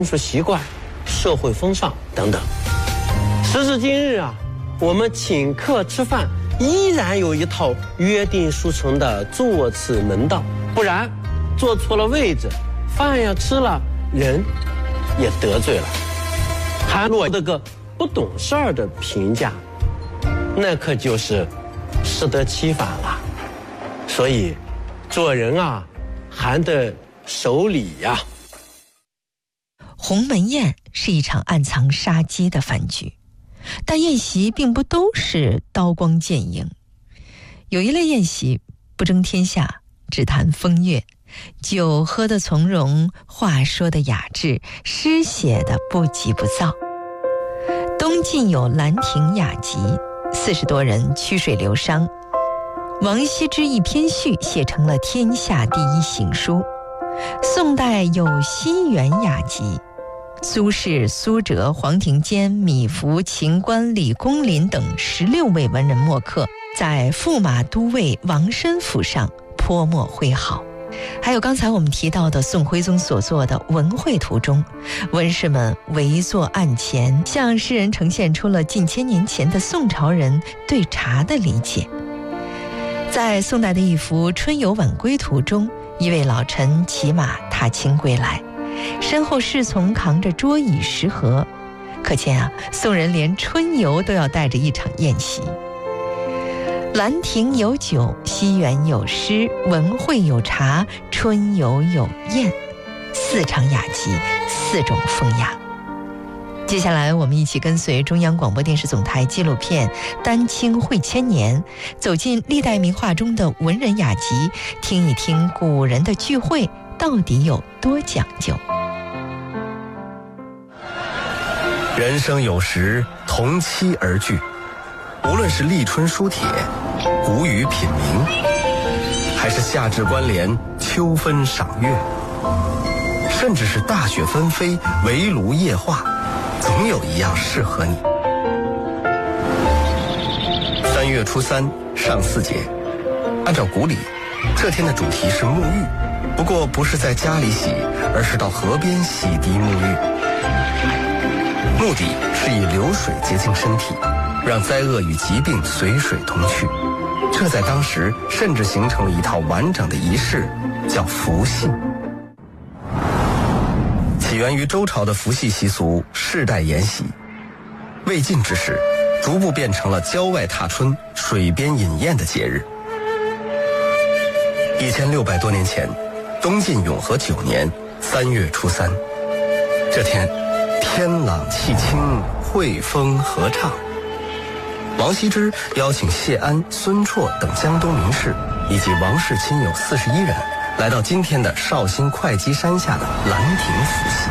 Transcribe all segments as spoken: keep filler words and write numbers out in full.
民俗习惯、社会风尚等等。时至今日啊，我们请客吃饭依然有一套约定俗成的座次门道，不然坐错了位置，饭呀吃了，人也得罪了，还落得个不懂事儿的评价，那可就是适得其反了。所以做人啊，还得守礼呀、啊。 鸿门宴是一场暗藏杀机的饭局，但宴席并不都是刀光剑影。有一类宴席不争天下，只谈风月，酒喝得从容，话说得雅致，诗写得不急不躁。东晋有兰亭雅集，四十多人曲水流觞，王羲之一篇序写成了天下第一行书。宋代有西园雅集，苏轼、苏辙、黄庭坚、米芾、秦观、李公麟等十六位文人墨客在驸马都尉王申府上泼墨挥毫。还有刚才我们提到的宋徽宗所作的《文会图》中，文士们围坐案前，向世人呈现出了近千年前的宋朝人对茶的理解。在宋代的一幅《春游晚归图》中，一位老臣骑马踏青归来，身后侍从扛着桌椅食盒，可见啊，宋人连春游都要带着一场宴席。兰亭有酒，西园有诗，文会有茶，春游有宴，四场雅集，四种风雅。接下来我们一起跟随中央广播电视总台纪录片《丹青会千年》，走进历代名画中的文人雅集，听一听古人的聚会到底有多讲究。 人生有时，同期而聚，无论是立春书帖、谷雨品茗，还是夏至关联、秋分赏月，甚至是大雪纷飞、围炉夜话，总有一样适合你。三月初三上巳节，按照古礼，这天的主题是沐浴，不过不是在家里洗，而是到河边洗涤沐浴，目的是以流水洁净身体，让灾厄与疾病随水同去。这在当时甚至形成了一套完整的仪式，叫伏羲。起源于周朝的伏羲习俗世代沿袭，魏晋之时逐步变成了郊外踏春、水边饮宴的节日。一千六百多年前，东晋永和九年三月初三，这天天朗气清，惠风和畅。王羲之邀请谢安、孙绰等江东名士以及王室亲友四十一人，来到今天的绍兴会稽山下的兰亭伏羲。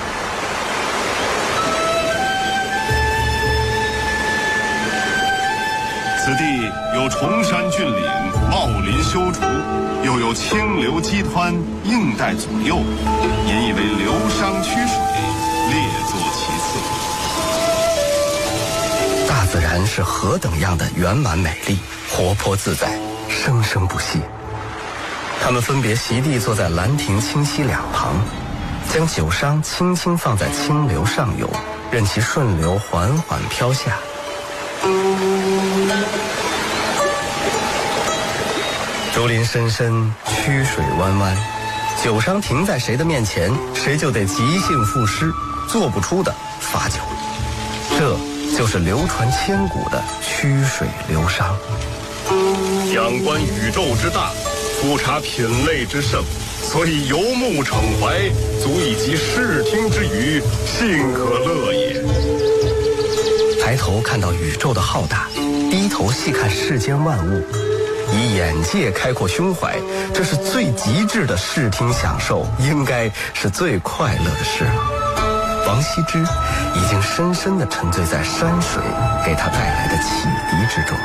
此地有崇山峻岭，茂林修竹，又有清流激湍，映带左右，引以为流觞曲水，列作其次。 大自然是何等样的圆满美丽，活泼自在，生生不息。他们分别席地坐在兰亭清溪两旁，将酒觞轻轻放在清流上游，任其顺流缓缓飘下。竹林深深，曲水弯弯，酒觞停在谁的面前，谁就得即兴赋诗，做不出的罚酒。这就是流传千古的曲水流觞。 仰观宇宙之大，俯察品类之盛，所以游目骋怀，足以及视听之娱，幸可乐也。 抬头看到宇宙的浩大，低头细看世间万物，以眼界开阔胸怀，这是最极致的视听享受，应该是最快乐的事了。王羲之已经深深地沉醉在山水给他带来的启迪之中。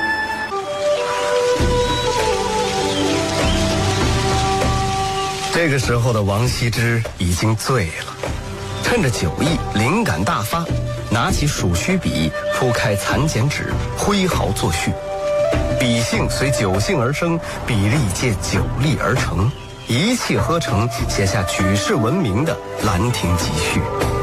这个时候的王羲之已经醉了，趁着酒意灵感大发，拿起鼠须笔，铺开蚕茧纸，挥毫作序。笔性随酒兴而生，笔力借酒力而成，一气呵成，写下举世闻名的《兰亭集序》。